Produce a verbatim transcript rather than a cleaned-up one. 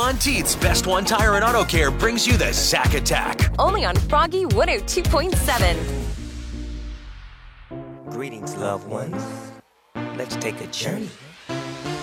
Monteith's Best One Tire and Auto Care brings you the Zack Attack. Only on Froggy one oh two point seven. Greetings, loved ones. Let's take a journey.